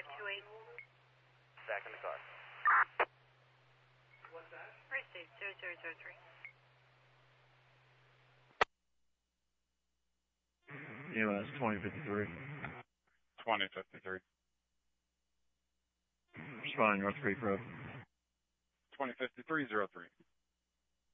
528. Back in the car. Received 0003. EMS 2053. 2053. Responding North Creek Road. 2053-03.